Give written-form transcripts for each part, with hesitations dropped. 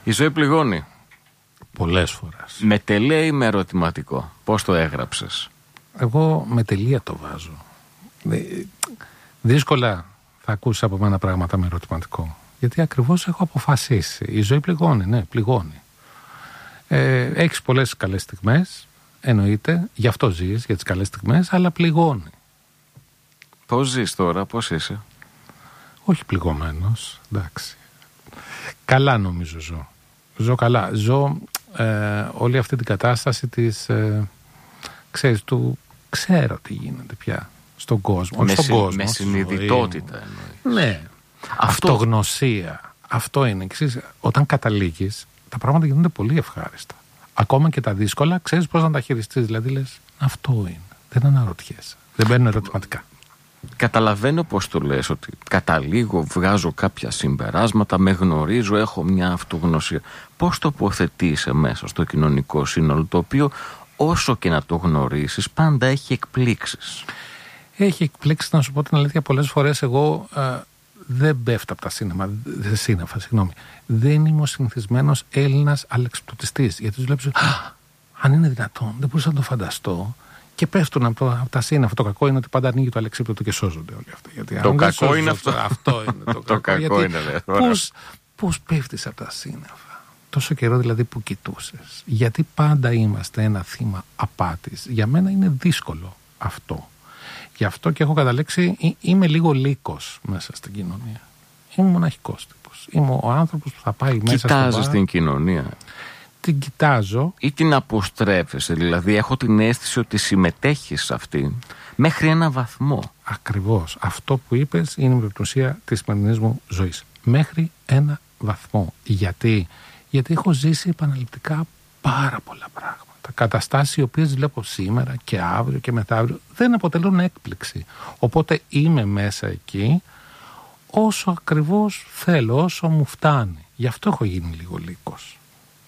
Η ζωή πληγώνει. Πολλές φορές. Με τελεία ή με ερωτηματικό? Πώς το έγραψες? Εγώ με τελεία το βάζω. Δύσκολα θα ακούσεις από μένα πράγματα με ερωτηματικό. Γιατί ακριβώς έχω αποφασίσει. Η ζωή πληγώνει, ναι, πληγώνει. Έχεις πολλές καλές στιγμές, εννοείται, γι' αυτό ζεις, για τις καλές στιγμές, αλλά πληγώνει. Πώς ζεις τώρα, πώς είσαι? Όχι πληγωμένος, εντάξει. Καλά νομίζω ζω. Ζω καλά. Ζω όλη αυτή την κατάσταση της, ξέρεις, του ξέρω τι γίνεται πια στον κόσμο. Με συνειδητότητα εννοείς. Ναι. Αυτογνωσία. Αυτό είναι. Ξέρεις, όταν καταλήγεις, τα πράγματα γίνονται πολύ ευχάριστα. Ακόμα και τα δύσκολα, ξέρεις πώς να τα χειριστείς. Δηλαδή λες, αυτό είναι. Δεν αναρωτιέσαι. Δεν μπαίνουν ερωτηματικά. Καταλαβαίνω πώς το λες, ότι καταλήγω, βγάζω κάποια συμπεράσματα, με γνωρίζω, έχω μια αυτογνωσία. Πώς τοποθετείσαι μέσα στο κοινωνικό σύνολο, το οποίο όσο και να το γνωρίσεις, πάντα έχει εκπλήξεις? Έχει εκπλήξεις, να σου πω την αλήθεια. Πολλές φορές εγώ δεν πέφτω από τα σύννεφα, συγγνώμη. Δεν είμαι ο συνηθισμένος Έλληνας αλεξιπτωτιστής. Γιατί τους βλέπεις, αν είναι δυνατόν, δεν μπορούσα να το φανταστώ. Και πέφτουν από τα σύννεφα. Το κακό είναι ότι πάντα ανοίγει το αλεξίπτωτο και σώζονται όλοι αυτοί. Γιατί το κακό είναι αυτό. Αυτό είναι το κακό. Πώς πέφτεις από τα σύννεφα? Τόσο καιρό δηλαδή που κοιτούσες. Γιατί πάντα είμαστε ένα θύμα απάτης. Για μένα είναι δύσκολο αυτό. Γι' αυτό και έχω καταλέξει, είμαι λίγο λύκος μέσα στην κοινωνία. Είμαι μοναχικός τύπος. Είμαι ο άνθρωπος που θα πάει μέσα στο μπαρ. Κοιτάζεις την κοινωνία? Την κοιτάζω. Ή την αποστρέφεσαι? Δηλαδή έχω την αίσθηση ότι συμμετέχεις σε αυτήν μέχρι ένα βαθμό. Ακριβώς. Αυτό που είπες είναι η περιπτωσία της σημερινής μου ζωής. Μέχρι ένα βαθμό. Γιατί έχω ζήσει επαναληπτικά πάρα πολλά πράγματα. Καταστάσεις οι οποίες βλέπω σήμερα και αύριο και μεθαύριο δεν αποτελούν έκπληξη. Οπότε είμαι μέσα εκεί όσο ακριβώς θέλω, όσο μου φτάνει. Γι' αυτό έχω γίνει λίγο λύκος.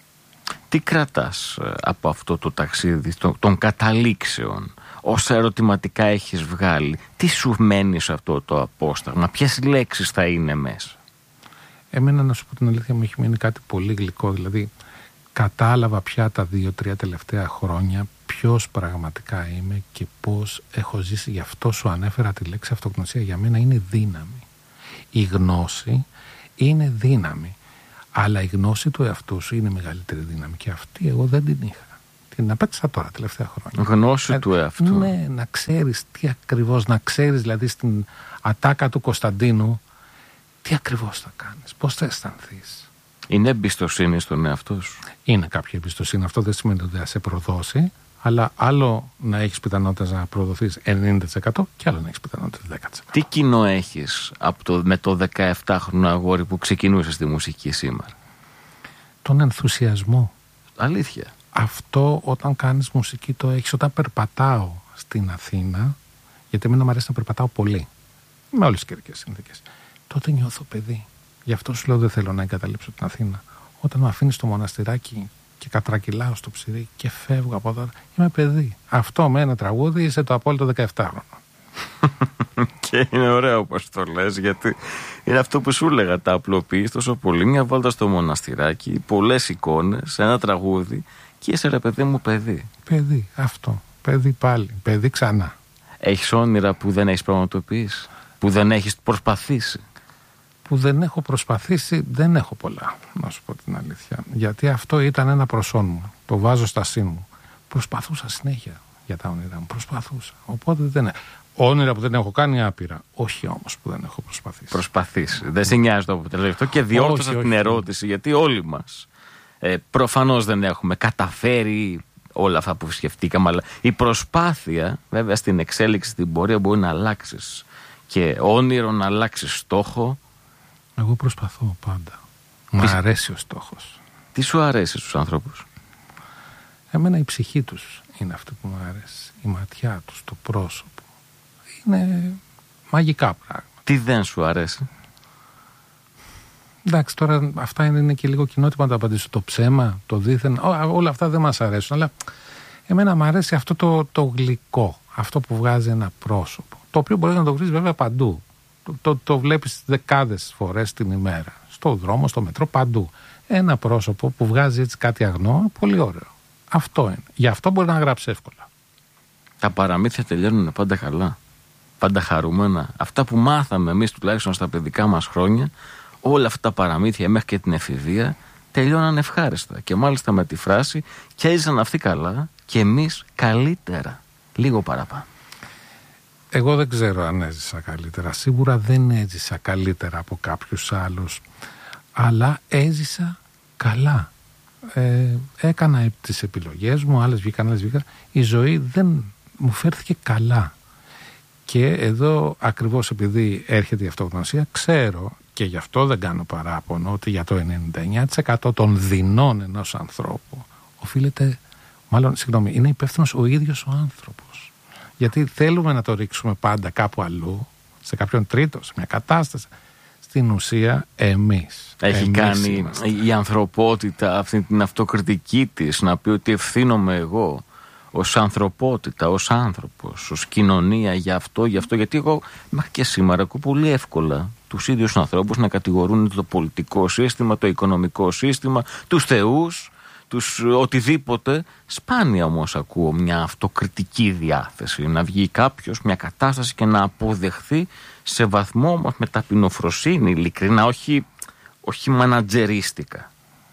Τι κρατάς από αυτό το ταξίδι των καταλήξεων? Όσα ερωτηματικά έχεις βγάλει, τι σου μένει σε αυτό το απόσταγμα? Ποιες λέξεις θα είναι μέσα? Εμένα, να σου πω την αλήθεια, μου έχει μείνει κάτι πολύ γλυκό. Δηλαδή κατάλαβα πια τα 2-3 τελευταία χρόνια ποιος πραγματικά είμαι και πώς έχω ζήσει. Γι' αυτό σου ανέφερα τη λέξη αυτογνωσία. Για μένα είναι δύναμη. Η γνώση είναι δύναμη. Αλλά η γνώση του εαυτού σου είναι μεγαλύτερη δύναμη. Και αυτή εγώ δεν την είχα. Την απέκτησα τώρα, τελευταία χρόνια. Γνώση του εαυτού. Ναι, να ξέρεις τι ακριβώς, να ξέρεις δηλαδή στην ατάκα του Κωνσταντίνου τι ακριβώς θα κάνεις, πώς θα αισθανθείς. Είναι εμπιστοσύνη στον εαυτό σου? Είναι κάποια εμπιστοσύνη. Αυτό δεν σημαίνει ότι θα σε προδώσει, αλλά άλλο να έχεις πιθανότητες να προδοθείς 90% και άλλο να έχεις πιθανότητες 10%. Τι κοινό έχεις με το 17χρονο αγόρι που ξεκινούσε στη μουσική σήμερα? Τον ενθουσιασμό. Αλήθεια? Αυτό όταν κάνεις μουσική το έχεις. Όταν περπατάω στην Αθήνα, γιατί εμένα μου αρέσει να περπατάω πολύ, με όλες τις καιρικές συνθήκες, τότε νιώθω παιδί. Γι' αυτό σου λέω δεν θέλω να εγκαταλείψω την Αθήνα. Όταν με αφήνεις στο μοναστηράκι και κατρακυλάω στο ψηρί και φεύγω από εδώ, είμαι παιδί. Αυτό με ένα τραγούδι είσαι το απόλυτο 17χρονο. Και είναι ωραίο όπως το λες, γιατί είναι αυτό που σου έλεγα, τα απλοποιείς τόσο πολύ. Μια βόλτα στο μοναστηράκι, πολλές εικόνες, ένα τραγούδι και είσαι, ρε παιδί μου, παιδί. Παιδί, αυτό. Παιδί πάλι. Παιδί ξανά. Έχεις όνειρα που δεν έχεις πραγματοποιήσει, που δεν έχεις προσπαθήσει? Που δεν έχω προσπαθήσει, δεν έχω πολλά, να σου πω την αλήθεια. Γιατί αυτό ήταν ένα προσόν μου. Το βάζω στα σύν μου. Προσπαθούσα συνέχεια για τα όνειρά μου. Προσπαθούσα. Οπότε δεν. Όνειρα που δεν έχω κάνει άπειρα. Όχι όμως που δεν έχω προσπαθήσει. Προσπαθήσει. Δεν σε νοιάζει το αποτέλεσμα. Και διόρθωσα την ερώτηση, γιατί όλοι μας προφανώς δεν έχουμε καταφέρει όλα αυτά που σκεφτήκαμε. Αλλά η προσπάθεια, βέβαια, στην εξέλιξη, στην πορεία μπορεί να αλλάξεις και όνειρο, να αλλάξεις στόχο. Εγώ προσπαθώ πάντα. Μου αρέσει ο στόχος. Τι σου αρέσει στους ανθρώπους? Εμένα η ψυχή τους είναι αυτό που μου αρέσει. Η ματιά τους, το πρόσωπο. Είναι μαγικά πράγματα. Τι δεν σου αρέσει? Εντάξει, τώρα αυτά είναι και λίγο κοινότυπα να το απαντήσω. Το ψέμα, το δίθεν, όλα αυτά δεν μας αρέσουν. Αλλά εμένα μου αρέσει αυτό το γλυκό. Αυτό που βγάζει ένα πρόσωπο. Το οποίο μπορείς να το βρεις βέβαια παντού. Το βλέπεις δεκάδες φορές την ημέρα. στο δρόμο, στο μετρό, παντού. Ένα πρόσωπο που βγάζει έτσι κάτι αγνό, πολύ ωραίο. Αυτό είναι. Γι' αυτό μπορεί να γράψει εύκολα. Τα παραμύθια τελειώνουν πάντα καλά. Πάντα χαρούμενα. Αυτά που μάθαμε εμείς τουλάχιστον στα παιδικά μας χρόνια, όλα αυτά τα παραμύθια μέχρι και την εφηβεία, τελειώναν ευχάριστα. Και μάλιστα με τη φράση «και έζησαν αυτοί καλά και εμείς καλύτερα». Λίγο παραπάνω. Εγώ δεν ξέρω αν έζησα καλύτερα. Σίγουρα δεν έζησα καλύτερα από κάποιους άλλους. Αλλά έζησα καλά. Έκανα τις επιλογές μου, άλλες βγήκαν. Η ζωή δεν μου φέρθηκε καλά. Και εδώ ακριβώς επειδή έρχεται η αυτογνωσία, ξέρω και γι' αυτό δεν κάνω παράπονο ότι για το 99% των δεινών ενός ανθρώπου οφείλεται, είναι υπεύθυνος ο ίδιος ο άνθρωπος. Γιατί θέλουμε να το ρίξουμε πάντα κάπου αλλού, σε κάποιον τρίτο, σε μια κατάσταση. Στην ουσία εμείς. Έχει κάνει είμαστε. Η ανθρωπότητα αυτή την αυτοκριτική της να πει ότι ευθύνομαι εγώ ως ανθρωπότητα, ως άνθρωπος, ως κοινωνία για αυτό, γιατί εγώ μέχρι και σήμερα ακούω πολύ εύκολα τους ίδιους ανθρώπους να κατηγορούν το πολιτικό σύστημα, το οικονομικό σύστημα, τους θεούς, τους οτιδήποτε. Σπάνια όμως ακούω μια αυτοκριτική διάθεση, να βγει κάποιος μια κατάσταση και να αποδεχθεί σε βαθμό όμως με ταπεινοφροσύνη, ειλικρινά, όχι μανατζερίστικα.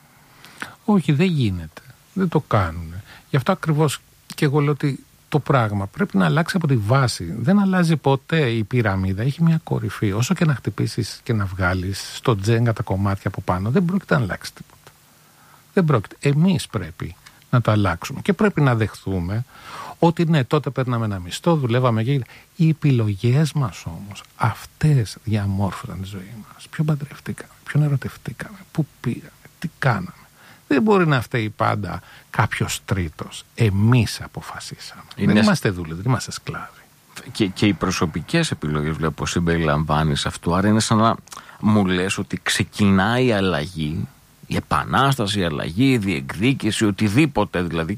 Όχι, δεν γίνεται. Δεν το κάνουν. Γι' αυτό ακριβώς και εγώ λέω ότι το πράγμα πρέπει να αλλάξει από τη βάση. Δεν αλλάζει ποτέ η πυραμίδα. Έχει μια κορυφή. Όσο και να χτυπήσεις και να βγάλεις στο τζέγκα τα κομμάτια από πάνω, δεν πρόκειται να αλλάξει τίποτα. Δεν πρόκειται. Εμείς πρέπει να το αλλάξουμε. Και πρέπει να δεχθούμε ότι ναι, τότε παίρναμε ένα μισθό, δουλεύαμε και οι επιλογές μας όμως, αυτές διαμόρφωσαν τη ζωή μας. Ποιον παντρευτήκαμε, ποιον ερωτευτήκαμε, πού πήγαμε, τι κάναμε. Δεν μπορεί να φταίει πάντα κάποιος τρίτος. Εμείς αποφασίσαμε. Δεν είμαστε δούλοι, δεν είμαστε σκλάβοι. Και οι προσωπικές επιλογές βλέπω συμπεριλαμβάνεις αυτό. Άρα είναι σαν να μου λες ότι ξεκινάει η αλλαγή, η επανάσταση, η αλλαγή, η διεκδίκηση, οτιδήποτε δηλαδή.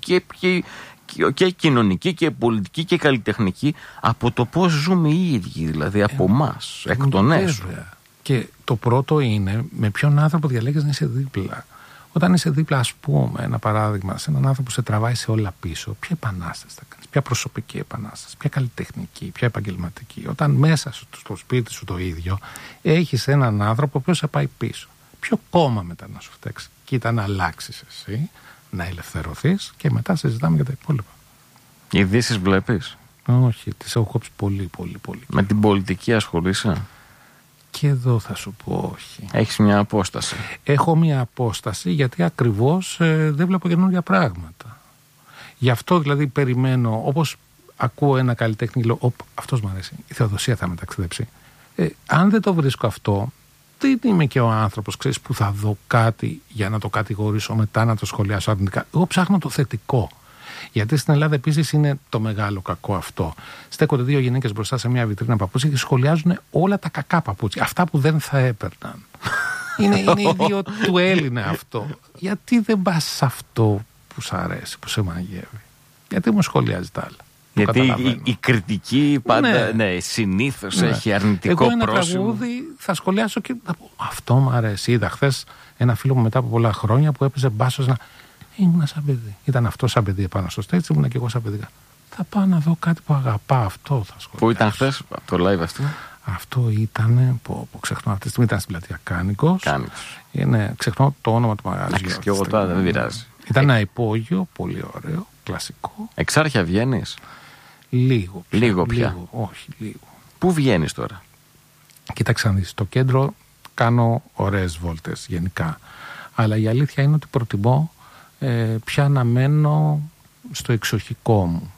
Και κοινωνική και πολιτική και καλλιτεχνική, από το πώς ζούμε οι ίδιοι, δηλαδή από εμάς, εκ των έσω. Και το πρώτο είναι με ποιον άνθρωπο διαλέγεις να είσαι δίπλα. Όταν είσαι δίπλα, ας πούμε, ένα παράδειγμα, σε έναν άνθρωπο που σε τραβάει σε όλα πίσω, ποια επανάσταση θα κάνεις, ποια προσωπική επανάσταση, ποια καλλιτεχνική, ποια επαγγελματική. Όταν μέσα στο σπίτι σου το ίδιο έχεις έναν άνθρωπο που σε πάει πίσω. Ποιο κόμμα μετά να σου φταίξει? Κοίτα να αλλάξεις εσύ, να ελευθερωθείς και μετά συζητάμε για τα υπόλοιπα. Ειδήσεις βλέπεις? Όχι, τις έχω κόψει πολύ. Με την πολιτική ασχολείσαι? Και εδώ θα σου πω όχι. Έχεις μια απόσταση? Έχω μια απόσταση γιατί ακριβώς δεν βλέπω καινούργια πράγματα. Γι' αυτό δηλαδή περιμένω, όπως ακούω ένα καλλιτέχνη και λέω αυτός μου αρέσει, η Θεοδοσία θα με ταξιδέψει. Αν δεν το βρίσκω αυτό, δεν είμαι και ο άνθρωπος, ξέρεις, που θα δω κάτι για να το κατηγορήσω, μετά να το σχολιάσω αρνητικά. Εγώ ψάχνω το θετικό. Γιατί στην Ελλάδα επίσης είναι το μεγάλο κακό αυτό. Στέκονται δύο γυναίκες μπροστά σε μια βιτρίνα παπούτσια και σχολιάζουν όλα τα κακά παπούτσια. Αυτά που δεν θα έπαιρναν. είναι ίδιο του Έλληνα αυτό. Γιατί δεν πας σε αυτό που σ' αρέσει, που σε μαγεύει? Γιατί μου σχολιάζει τα άλλα? Γιατί η κριτική πάντα συνήθως έχει αρνητικό πρόσημο. Εγώ ένα τραγούδι θα σχολιάσω και θα πω αυτό μου αρέσει. Είδα χθες ένα φίλο μου μετά από πολλά χρόνια που έπαιζε μπάσος να... Ήμουνα σαν παιδί. Ήταν αυτό σαν παιδί επάνω στο stage, ήμουνα και εγώ σαν παιδί. Θα πάω να δω κάτι που αγαπά, αυτό θα σχολιάσω. Πού ήταν χθες το live αυτό? Αυτό ήταν, που ξεχνώ αυτή τη στιγμή, ήταν στην πλατεία Κάνικος. Ξεχνώ το όνομα του μαγαζιού. Και εγώ τώρα δεν πειράζει. Ήταν ένα υπόγειο, πολύ ωραίο, κλασικό. Εξάρχεια βγαίνεις? Λίγο πια. Όχι, λίγο. Πού βγαίνεις τώρα? Κοίταξε να δεις, στο κέντρο κάνω ωραίες βόλτες γενικά. Αλλά η αλήθεια είναι ότι προτιμώ πια να μένω στο εξοχικό μου.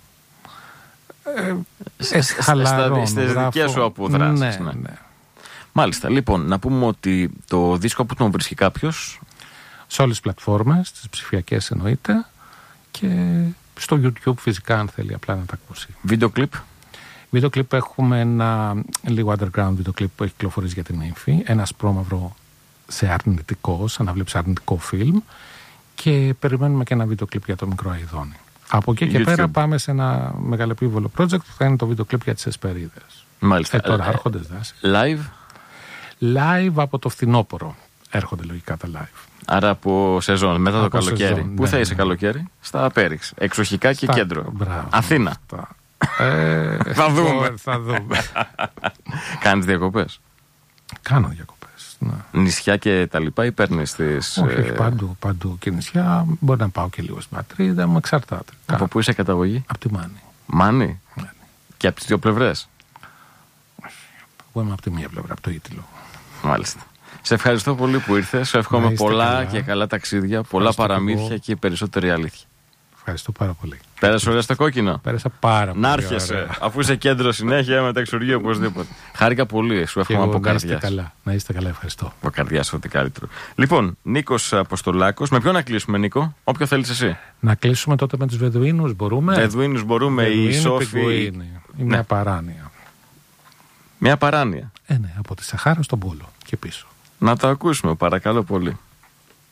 Χαλαρώνω. Στις δικές σου αποδράσεις. Ναι. Μάλιστα. Λοιπόν, να πούμε ότι το δίσκο που τον βρίσκει κάποιος? Σε όλες τις πλατφόρμες, τις ψηφιακές εννοείται, και στο YouTube φυσικά, αν θέλει απλά να τα ακούσει. Βίντεο κλιπ? Βίντεο κλιπ έχουμε ένα λίγο underground βίντεο κλιπ που έχει κυκλοφορήσει για την ύμφη. Ένα σπρώμαυρο σε αρνητικό, σαν να βλέπεις αρνητικό φιλμ. Και περιμένουμε και ένα βίντεο κλιπ για το Μικρό Αηδόνι. Από εκεί και πέρα πάμε σε ένα μεγαλεπίβολο project που θα είναι το βίντεο κλιπ για τις Εσπερίδες. Μάλιστα. Τώρα άρχοντες δάση. Live? Live από το φθινόπωρο. έρχονται λογικά τα live. Άρα από σεζόν, μετά το καλοκαίρι. Σεζόν, Πού θα είσαι καλοκαίρι? Στα Πέριξ. Εξοχικά και κέντρο. Μπράβο, Αθήνα. Θα δούμε. Θα δούμε. Κάνεις διακοπές? Κάνω διακοπές. Ναι. Νησιά και τα λοιπά ή παίρνεις τις... Όχι, παντού και νησιά. Μπορεί να πάω και λίγο στην πατρίδα μου, εξαρτάται. Από πού είσαι καταγωγή? Από τη Μάνη. Μάνη. Και από τις δύο πλευρές? Εγώ είμαι από τη μία πλευρά, από το Ήτυλο. Μάλιστα. Σε ευχαριστώ πολύ που ήρθες. Σου εύχομαι πολλά καλά. Και καλά ταξίδια, πολλά παραμύθια και περισσότερη αλήθεια. Ευχαριστώ πάρα πολύ. Πέρασε ωραία στο κόκκινο? Πέρασα πάρα πολύ. Να έρχεσαι, αφού είσαι κέντρο συνέχεια με τα εξουργεία οπωσδήποτε. Χάρηκα πολύ, σου εύχομαι από καρδιάς. Να είστε καλά, ευχαριστώ. Από καρδιάς, ό,τι καλύτερο. Λοιπόν, Νίκος Αποστολάκος. Με ποιον να κλείσουμε, Νίκο? Όποιο θέλεις εσύ. Να κλείσουμε τότε με τους Βεδουίνους, μπορούμε? Βεδουίνους μπορούμε, η Σόφη. Ή μια παράνοια. Μια παράνοια. Ναι, από τη Σαχάρα στον Πόλο και πίσω. Να το ακούσουμε, παρακαλώ πολύ.